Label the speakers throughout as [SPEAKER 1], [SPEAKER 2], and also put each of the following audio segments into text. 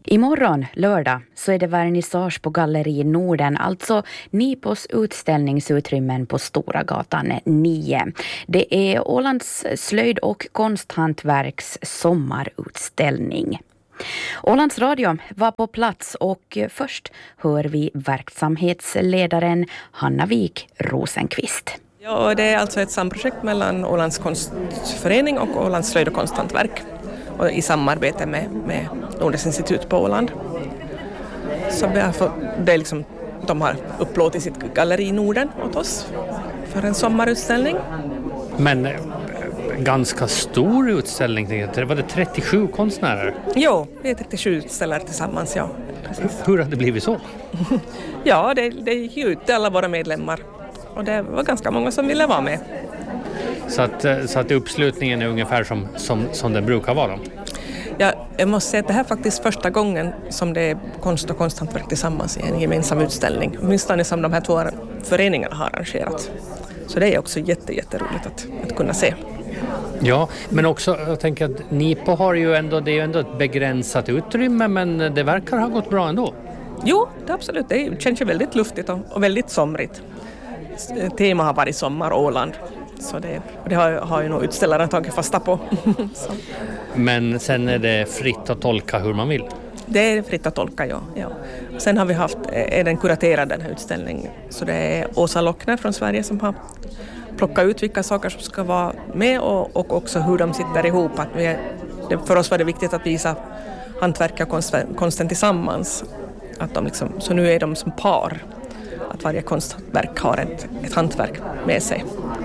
[SPEAKER 1] Imorgon, lördag, så är det vernissage på Galleri Norden, alltså Nipos utställningsutrymmen på Stora gatan 9. Det är Ålands slöjd- och konsthantverks sommarutställning. Ålands Radio var på plats och först hör vi verksamhetsledaren Hanna Wik Rosenqvist.
[SPEAKER 2] Ja, det är alltså ett samprojekt mellan Ålands konstförening och Ålands slöjd- och konsthantverk och i samarbete med Nordens institut på Åland. Så det är liksom, de har upplåtit sitt galleri i Norden åt oss för en sommarutställning.
[SPEAKER 3] Men ganska stor utställning, var det 37 konstnärer?
[SPEAKER 2] Jo, det är 37 utställare tillsammans, ja. Precis.
[SPEAKER 3] Hur har det blivit så?
[SPEAKER 2] Ja, det gick ut till alla våra medlemmar och det var ganska många som ville vara med.
[SPEAKER 3] Så att uppslutningen är ungefär som den brukar vara?
[SPEAKER 2] Ja, jag måste säga att det här är faktiskt första gången som det är konst och konsthantverk tillsammans i en gemensam utställning. Åtminstone som de här två föreningarna har arrangerat. Så det är också jätteroligt att kunna se.
[SPEAKER 3] Ja, men också jag tänker att Nipo har ju ändå ett begränsat utrymme, men det verkar ha gått bra ändå.
[SPEAKER 2] Jo, det absolut. Det känns ju väldigt luftigt och väldigt somrigt. Tema har varit sommar Åland. Så det har ju nog utställaren tagit fasta på.
[SPEAKER 3] Men sen är det fritt att tolka hur man vill?
[SPEAKER 2] Det är fritt att tolka, ja. Sen har vi är den kuraterad den här utställningen. Så det är Åsa Lockner från Sverige som har plockat ut vilka saker som ska vara med och också hur de sitter ihop. För oss var det viktigt att visa hantverk och konsten tillsammans. Att de liksom, så nu är de som par. Att varje konstverk har ett hantverk med sig.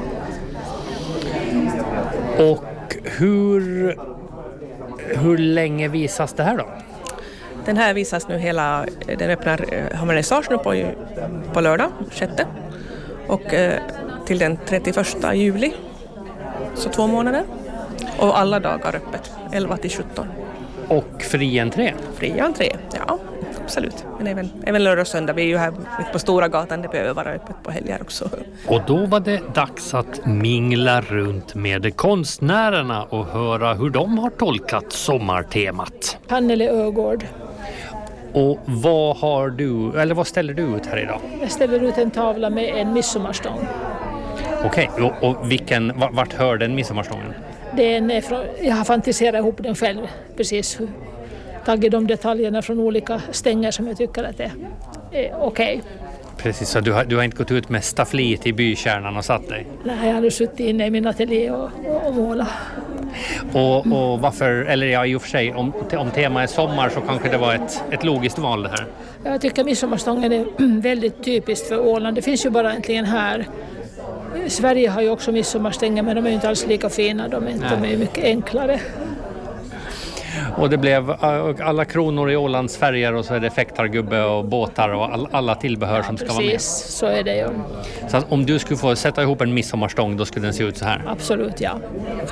[SPEAKER 3] Och hur länge visas det här då?
[SPEAKER 2] Den här visas nu den öppnar vernissage nu på lördag, 6. Och till den 31 juli, så 2 månader. Och alla dagar öppet, 11 till 17.
[SPEAKER 3] Och fri entré?
[SPEAKER 2] Fri entré, ja, absolut. Men även lördag och söndag, vi är ju här på Stora gatan, det behöver vara öppet på helger också.
[SPEAKER 3] Och då var det dags att mingla runt med konstnärerna och höra hur de har tolkat sommartemat.
[SPEAKER 4] Anneli Ögård.
[SPEAKER 3] Och vad ställer du ut här idag?
[SPEAKER 4] Jag ställer ut en tavla med en midsommarstång.
[SPEAKER 3] Okej, och vart hör den midsommarstången?
[SPEAKER 4] Jag har fantiserat ihop den själv, precis. Tagit de detaljerna från olika stänger som jag tycker att det är okej.
[SPEAKER 3] Precis, så du har inte gått ut med stafflit i bykärnan och satt dig?
[SPEAKER 4] Nej, jag hade suttit inne i min ateljé och målat.
[SPEAKER 3] Och varför, eller ja, i och för sig, om tema är sommar så kanske det var ett logiskt val det här?
[SPEAKER 4] Jag tycker midsommarstången är väldigt typiskt för Åland. Det finns ju bara egentligen här. Sverige har ju också midsommarstänger, men de är ju inte alls lika fina. De är mycket enklare.
[SPEAKER 3] Och det blev alla kronor i Ålands färger och så är det fäktargubbe och båtar och alla tillbehör som ska vara med.
[SPEAKER 4] Precis, så är det ju.
[SPEAKER 3] Så att om du skulle få sätta ihop en midsommarstång, då skulle den se ut så här?
[SPEAKER 4] Absolut, ja.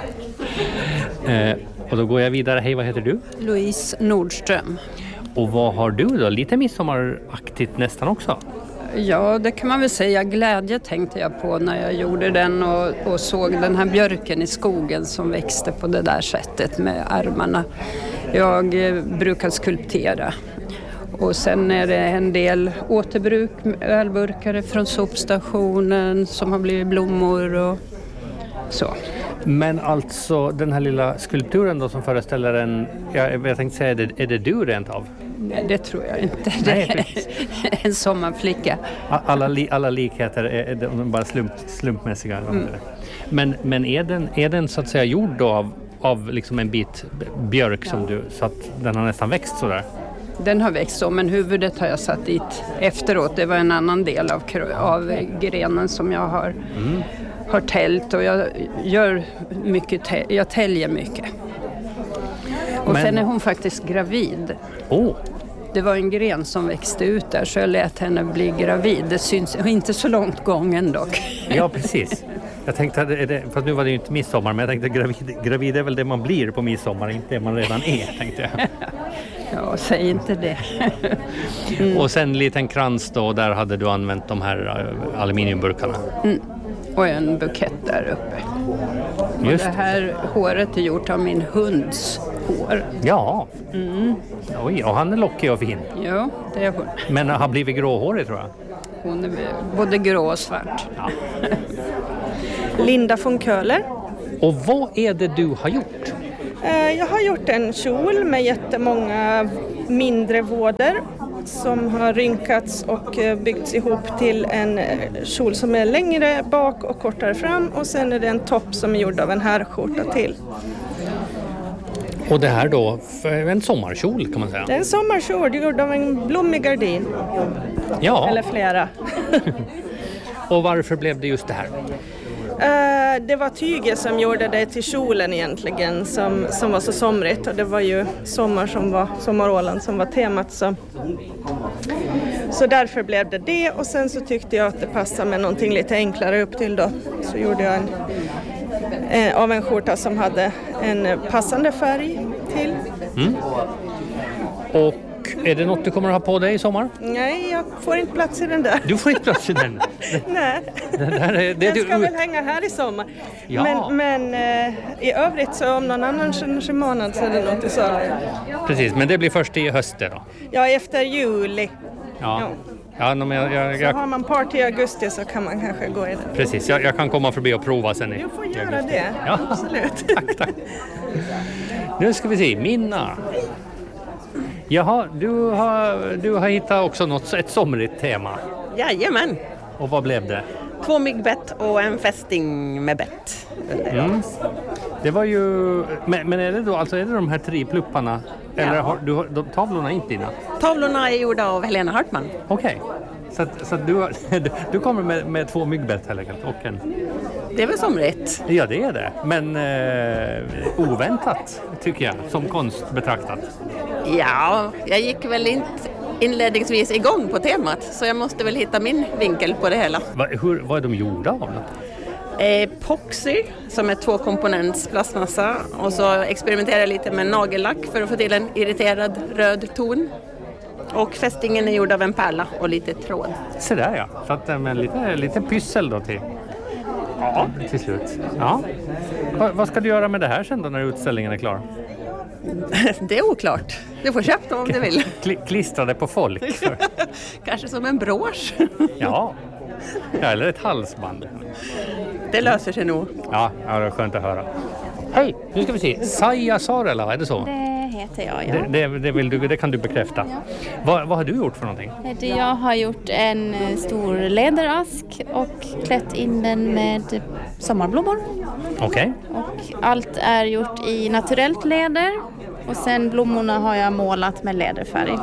[SPEAKER 3] Och då går jag vidare. Hej, vad heter du?
[SPEAKER 5] Louise Nordström.
[SPEAKER 3] Och vad har du då? Lite midsommaraktigt nästan också?
[SPEAKER 5] Ja, det kan man väl säga. Glädje tänkte jag på när jag gjorde den och såg den här björken i skogen som växte på det där sättet med armarna. Jag brukar skulptera. Och sen är det en del återbruk, ölburkare från sopstationen som har blivit blommor och så.
[SPEAKER 3] Men alltså den här lilla skulpturen då som föreställer jag tänkte säga, är det du rent av?
[SPEAKER 5] Nej, det tror jag inte. Det är en sommarflicka.
[SPEAKER 3] Alla likheter är bara slumpmässiga. Men är den så att säga gjord då av liksom en bit björk som så att den har nästan växt sådär?
[SPEAKER 5] Den har växt så, men huvudet har jag satt dit efteråt. Det var en annan del av grenen som jag har täljt och jag gör mycket, jag täljer mycket. Och sen är hon faktiskt gravid. Det var en gren som växte ut där så jag lät henne bli gravid. Det syns inte så långt gången dock.
[SPEAKER 3] Ja, precis. Jag tänkte, fast nu var det ju inte midsommar, men jag tänkte gravid är väl det man blir på midsommar, inte det man redan är, tänkte jag.
[SPEAKER 5] Ja, säg inte det.
[SPEAKER 3] Och sen en liten krans då, där hade du använt de här aluminiumburkarna.
[SPEAKER 5] Och en bukett där uppe. Och det här håret är gjort av min hunds hår.
[SPEAKER 3] Ja. Oj, och han är lockig och fin.
[SPEAKER 5] Ja, det är hon.
[SPEAKER 3] Men har blivit gråhårig tror jag.
[SPEAKER 5] Hon är både grå och svart.
[SPEAKER 3] Ja.
[SPEAKER 2] Linda von Köhler.
[SPEAKER 3] Och vad är det du har gjort?
[SPEAKER 2] Jag har gjort en kjol med jättemånga mindre vådor som har rynkats och byggts ihop till en kjol som är längre bak och kortare fram, och sen är det en topp som är gjord av en herrskjorta till.
[SPEAKER 3] Och det här då, en sommarkjol kan man säga?
[SPEAKER 2] Det är en sommarkjol gjord av en blommig gardin.
[SPEAKER 3] Ja.
[SPEAKER 2] Eller flera.
[SPEAKER 3] Och varför blev det just det här?
[SPEAKER 2] Det var tyget som gjorde det till kjolen egentligen som var så somrigt, och det var ju sommaråland som var temat, så därför blev det, och sen så tyckte jag att det passade med någonting lite enklare upp till då, så gjorde jag av en skjorta som hade en passande färg till.
[SPEAKER 3] Och är det något du kommer att ha på dig i sommar?
[SPEAKER 2] Nej, jag får inte plats i den där.
[SPEAKER 3] Du får inte plats i den?
[SPEAKER 2] Nej, den ska väl hänga här i sommar.
[SPEAKER 3] Ja.
[SPEAKER 2] Men i övrigt så om någon annan månad så är det något i sommar.
[SPEAKER 3] Precis, men det blir först i hösten då?
[SPEAKER 2] Ja, efter juli.
[SPEAKER 3] Ja. Ja, men
[SPEAKER 2] så har man party i augusti så kan man kanske gå i det.
[SPEAKER 3] Precis, jag kan komma förbi och prova sen.
[SPEAKER 2] Du får göra det,
[SPEAKER 3] ja.
[SPEAKER 2] Absolut.
[SPEAKER 3] Tack. Nu ska vi se, Minna. Jaha, du har hittat också ett somrigt tema.
[SPEAKER 6] Jajamän.
[SPEAKER 3] Och vad blev det?
[SPEAKER 6] 2 myggbett och en fästing med bett.
[SPEAKER 3] Det var ju... Men är det då, alltså är det de här 3 plupparna? Ja. Eller har de tavlorna inte dina?
[SPEAKER 6] Tavlorna är gjorda av Helena Hartman.
[SPEAKER 3] Okej. Så du kommer med 2 myggbett helt enkelt och en...
[SPEAKER 6] Det är väl somrigt?
[SPEAKER 3] Ja, det är det. Men oväntat tycker jag, som konst betraktat.
[SPEAKER 6] Ja, jag gick väl inte inledningsvis igång på temat, så jag måste väl hitta min vinkel på det hela.
[SPEAKER 3] Vad är de gjorda av?
[SPEAKER 6] Epoxy, som är 2-komponents plastmassa, och så experimenterar jag lite med nagellack för att få till en irriterad röd ton. Och fästingen är gjord av en pärla och lite tråd.
[SPEAKER 3] Så där ja, så att med lite pyssel då till. Ja, till slut. Ja. Vad ska du göra med det här sen då när utställningen är klar?
[SPEAKER 6] Det är oklart. Du får köpa dem om du vill.
[SPEAKER 3] Klistra det på folk.
[SPEAKER 6] Kanske som en brosch.
[SPEAKER 3] Ja, eller ett halsband.
[SPEAKER 6] Det löser sig nog.
[SPEAKER 3] Ja, det är skönt att höra. Hej, nu ska vi se. Saija Saarela, är det så?
[SPEAKER 7] Det heter jag, ja.
[SPEAKER 3] Det kan du bekräfta. Ja. Vad har du gjort för någonting?
[SPEAKER 7] Jag har gjort en stor läderask och klätt in den med sommarblommor.
[SPEAKER 3] Okej.
[SPEAKER 7] Och allt är gjort i naturellt läder. Och sen blommorna har jag målat med läderfärg.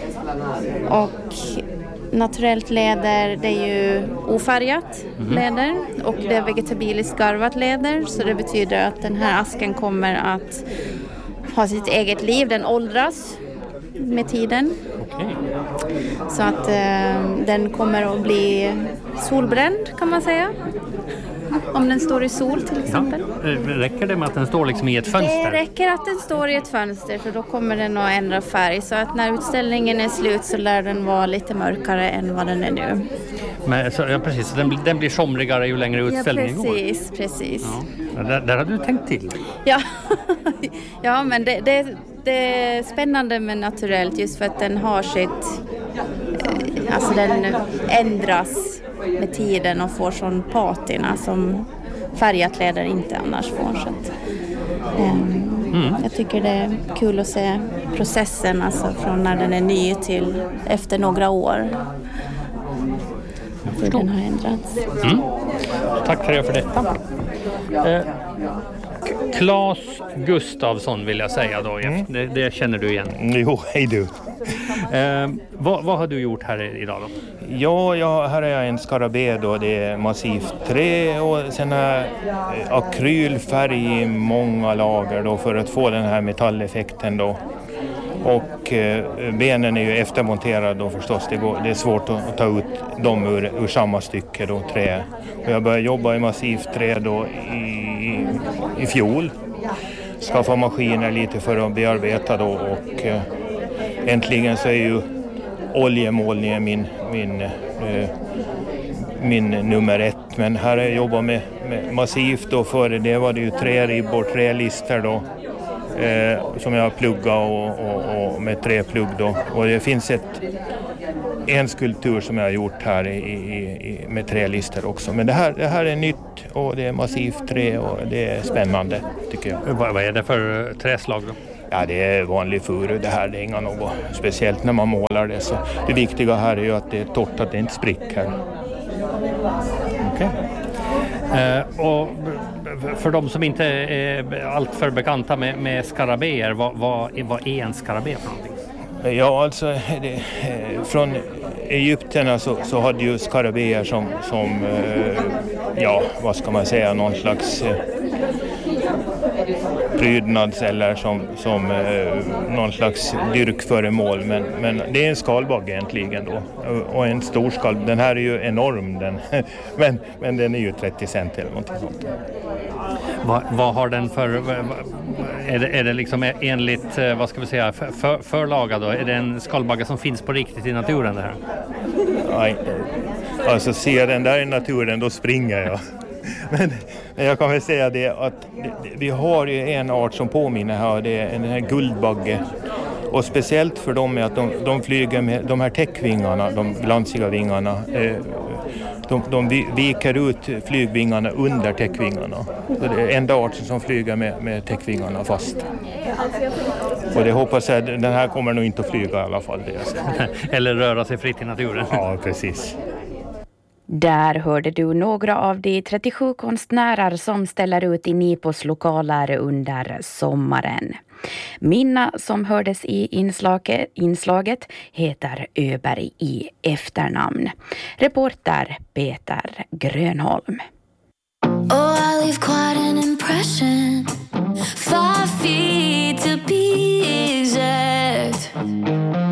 [SPEAKER 7] Och naturellt läder, det är ju ofärgat läder och det är vegetabiliskt garvat läder, så det betyder att den här asken kommer att ha sitt eget liv, den åldras med tiden.
[SPEAKER 3] Okay.
[SPEAKER 7] Så att den kommer att bli solbränd kan man säga. Om den står i sol till exempel.
[SPEAKER 3] Ja. Räcker det med att den står liksom i ett fönster?
[SPEAKER 7] Det räcker att den står i ett fönster, för då kommer den att ändra färg. Så att när utställningen är slut så lär den vara lite mörkare än vad den är nu.
[SPEAKER 3] Men, ja, precis. Så den blir somrigare ju längre utställningen går.
[SPEAKER 7] Ja, precis.
[SPEAKER 3] Ja. Där har du tänkt till.
[SPEAKER 7] Ja, ja, men det är spännande med naturellt just för att den har sitt... Alltså den ändras med tiden och får sån patina som färgat läder inte annars får. Så att, jag tycker det är kul att se processen, alltså från när den är ny till efter några år. Hur den har ändrats.
[SPEAKER 3] Tack för detta. Claes Gustafsson vill jag säga då. Det känner du igen.
[SPEAKER 8] Jo, hej du.
[SPEAKER 3] Vad har du gjort här idag då?
[SPEAKER 8] Ja, här är jag en skarabé då. Det är massivt trä och sen akrylfärg i många lager då för att få den här metalleffekten då. Och benen är ju eftermonterade då förstås. Det är svårt att ta ut dem ur samma stycke då, trä. Och jag började jobba i massivt trä då i fjol. Skaffa maskiner lite för att bearbeta då och äntligen så är ju oljemålningen min nummer 1. Men här har jag jobbat med massivt då, före det var det ju träribbor, trälister då. som jag pluggar och med träplugg då. Och det finns en skulptur som jag har gjort här med trälister också. Men det här är nytt och det är massivt trä och det är spännande tycker jag.
[SPEAKER 3] Vad är det för träslag då?
[SPEAKER 8] Ja, det är vanlig furu det här. Det är inga något speciellt när man målar det. Så det viktiga här är ju att det är torrt, att det inte spricker.
[SPEAKER 3] Okej. Och för de som inte är alltför bekanta med skarabéer, vad är en skarabé för någonting?
[SPEAKER 8] Ja, alltså från Egypterna så hade ju skarabéer som vad ska man säga, någon slags prydnads eller som någon slags dyrkföremål, men det är en skalbagge egentligen då, och en stor skalbagge. Den här är ju enorm men den är ju 30 cent eller någonting sånt.
[SPEAKER 3] Vad har den för, är det liksom enligt, vad ska vi säga, förlaga då? Är det en skalbagge som finns på riktigt i naturen det här?
[SPEAKER 8] Nej, alltså ser den där i naturen då springer jag. Men jag kan väl säga det att vi har ju en art som påminner här, det är den här guldbagge. Och speciellt för dem är att de flyger med de här täckvingarna, de glansiga vingarna. De viker ut flygvingarna under täckvingarna. Så det är enda arten som flyger med täckvingarna fast. Och det hoppas jag, den här kommer nog inte att flyga i alla fall.
[SPEAKER 3] Eller röra sig fritt i naturen.
[SPEAKER 8] Ja, precis.
[SPEAKER 1] Där hörde du några av de 37 konstnärer som ställer ut i Nipos lokaler under sommaren. Minna som hördes i inslaget heter Öberg i efternamn. Reporter Peter Grönholm.
[SPEAKER 9] Oh, I leave quite an impression. 5 feet